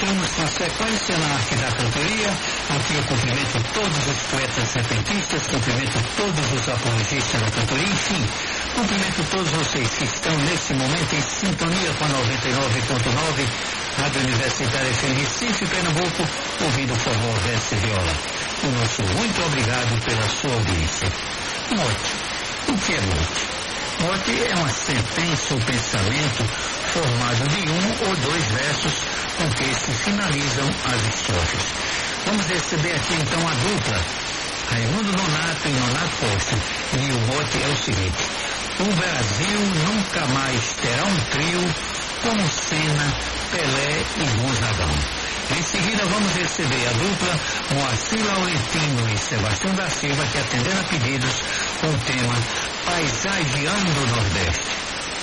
entramos na sequência na arte da cantoria. Aqui eu cumprimento todos os poetas repentistas, cumprimento todos os apologistas da cantoria, enfim, cumprimento todos vocês que estão nesse momento em sintonia com a 99.9, Rádio Universitária FM Recife, Pernambuco, ouvindo o forró, verso e viola. O nosso muito obrigado pela sua audiência. Mote. O que é mote? Mote é uma sentença ou pensamento formado de um ou dois versos com que se finalizam as estrofes. Vamos receber aqui então a dupla, Raimundo Nonato e Nonato Costa. E o mote é o seguinte: o Brasil nunca mais terá um trio como Senna, Pelé e Gonzagão. Em seguida vamos receber a dupla Moacir Laurentino e Sebastião da Silva, que atenderam a pedidos com o tema Paisagiando o Nordeste.